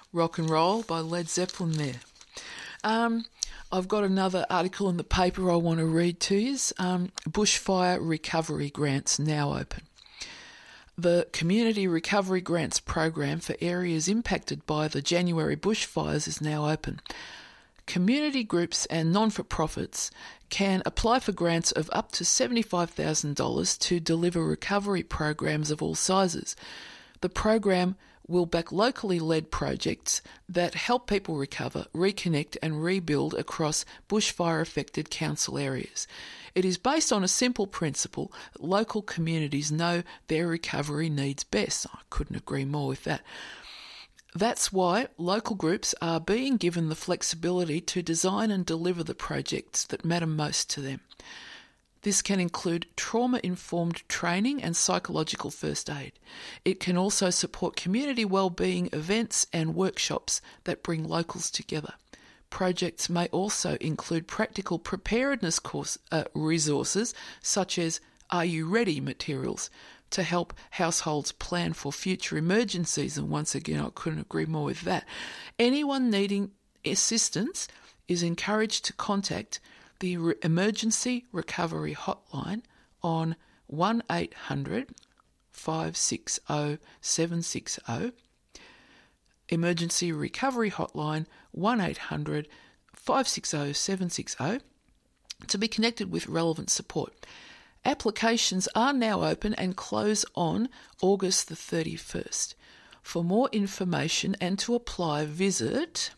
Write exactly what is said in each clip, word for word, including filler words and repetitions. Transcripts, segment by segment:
rock and roll by Led Zeppelin there. Um, I've got another article in the paper I want to read to you. Um, bushfire recovery grants now open. The Community Recovery Grants program for areas impacted by the January bushfires is now open. Community groups and non-for-profits can apply for grants of up to seventy-five thousand dollars to deliver recovery programs of all sizes. The program will back locally led projects that help people recover, reconnect and rebuild across bushfire-affected council areas. It is based on a simple principle that local communities know their recovery needs best. I couldn't agree more with that. That's why local groups are being given the flexibility to design and deliver the projects that matter most to them. This can include trauma-informed training and psychological first aid. It can also support community wellbeing events and workshops that bring locals together. Projects may also include practical preparedness course, uh, resources such as Are You Ready materials to help households plan for future emergencies, and once again I couldn't agree more with that. Anyone needing assistance is encouraged to contact the Re- Emergency Recovery Hotline on one eight hundred five six zero seven six zero. Emergency Recovery Hotline one eight hundred five six zero seven six zero to be connected with relevant support. Applications are now open and close on August the thirty-first. For more information and to apply, visit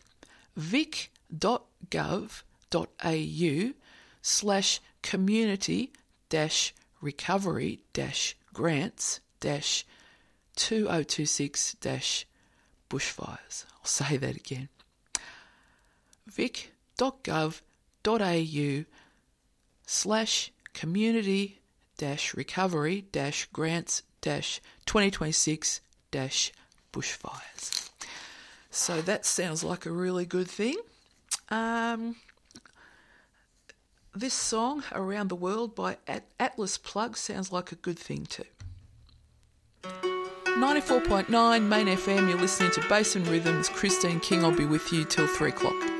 vic.gov.au slash community dash recovery dash grants dash two oh two six dash bushfires. I'll say that again. vic.gov.au slash community dash recovery dash grants dash twenty twenty-six dash bushfires. So that sounds like a really good thing. Um, this song, Around the World by At- Atlas Plug, sounds like a good thing too. ninety-four point nine Main F M, you're listening to Bass and Rhythms. Christine King, I'll be with you till three o'clock.